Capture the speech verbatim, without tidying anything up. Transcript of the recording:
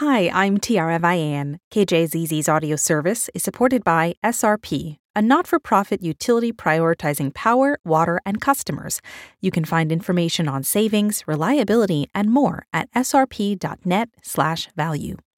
Hi, I'm Tiara Vian. K J Z Z's audio service is supported by S R P, a not-for-profit utility prioritizing power, water, and customers. You can find information on savings, reliability, and more at srp.net slash value.